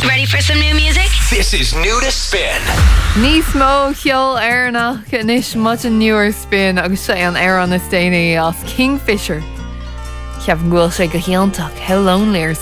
Ready for some new music? This is New to Spin. Níos mó cheol airnach inis much an newer spin agus sé an air an is déine as Kingfisher. Ceap an ghfuil sé go hiantach, how lonely ar